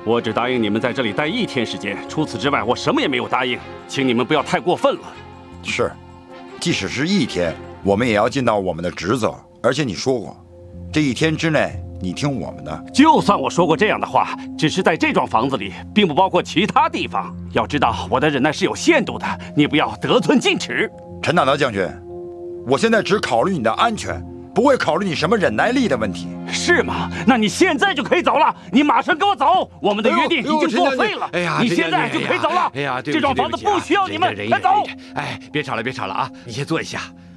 我只答应你们在这里待1天时间，除此之外我什么也没有答应，请你们不要太过分了。 是，即使是1天，我们也要尽到我们的职责。而且你说过，这1天之内你听我们的。 就算我说过这样的话，只是在这幢房子里，并不包括其他地方。要知道我的忍耐是有限度的，你不要得寸进尺。 陈大德将军，我现在只考虑你的安全，不会考虑你什么忍耐力的问题。 是吗？那你现在就可以走了，你马上跟我走，我们的约定已经作废了。 哎呀， 你现在就可以走了。 哎呀， 这幢房子不需要你们，快走！ 哎，别吵了啊！你先坐一下。